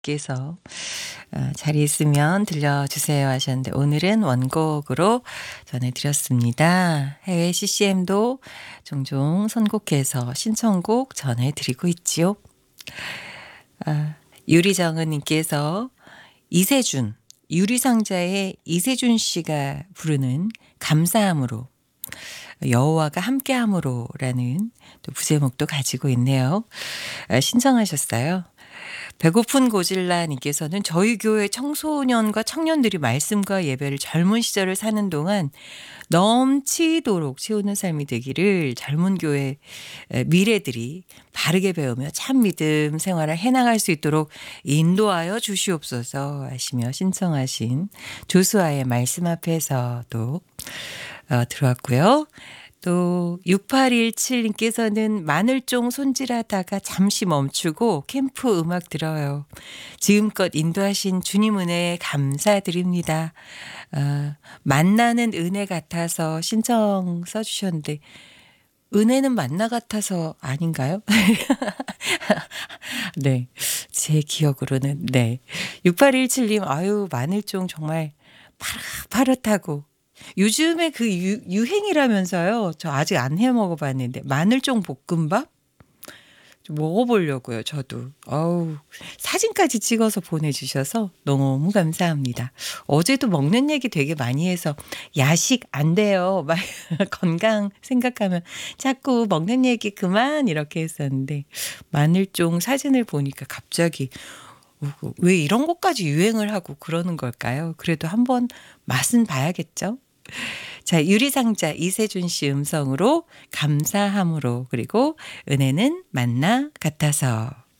님께서 자리 있으면 들려주세요 하셨는데 오늘은 원곡으로 전해드렸습니다. 해외 CCM도 종종 선곡해서 신청곡 전해드리고 있지요. 유리정은 님께서 이세준, 유리상자의 이세준 씨가 부르는 감사함으로 여호와가 함께함으로라는 또 부제목도 가지고 있네요. 신청하셨어요. 배고픈 고질라 님께서는 저희 교회 청소년과 청년들이 말씀과 예배를 젊은 시절을 사는 동안 넘치도록 채우는 삶이 되기를 젊은 교회 미래들이 바르게 배우며 참 믿음 생활을 해나갈 수 있도록 인도하여 주시옵소서 하시며 신청하신 조수아의 말씀 앞에서도 들어왔고요. 또 6817님께서는 마늘종 손질하다가 잠시 멈추고 캠프 음악 들어요. 지금껏 인도하신 주님 은혜에 감사드립니다. 만나는 은혜 같아서 신청 써주셨는데 은혜는 만나 같아서 아닌가요? 네, 제 기억으로는 네. 6817님 아유 마늘종 정말 파릇파릇하고 요즘에 그 유행이라면서요. 저 아직 안 해 먹어봤는데 마늘종 볶음밥 좀 먹어보려고요. 저도. 어우 사진까지 찍어서 보내주셔서 너무 감사합니다. 어제도 먹는 얘기 되게 많이 해서 야식 안 돼요. 막 건강 생각하면 자꾸 먹는 얘기 그만 이렇게 했었는데 마늘종 사진을 보니까 갑자기 왜 이런 것까지 유행을 하고 그러는 걸까요? 그래도 한번 맛은 봐야겠죠? 자, 유리상자 이세준 씨 음성으로 감사함으로 그리고 은혜는 만나 같아서